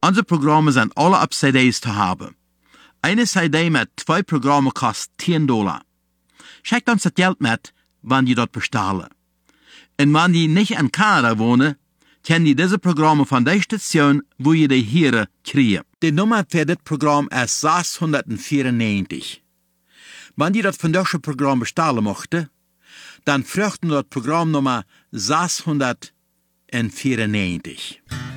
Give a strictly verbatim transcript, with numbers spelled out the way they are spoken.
Unsere Programme sind alle auf C Ds zu haben. Eine C D mit zwei Programmen kostet zehn Dollar. Schickt uns das Geld mit, wenn ihr dort bestellen. Und wenn ihr nicht in Kanada wohnen, können ihr diese Programme von der Station, wo ihr die hier kriegt. Die Nummer für das Programm ist sechshundertvierundneunzig. Wenn ihr das von diesem Programm bestellen möchtet, dann fragt ihr das Programmnummer sechshundertvierundneunzig.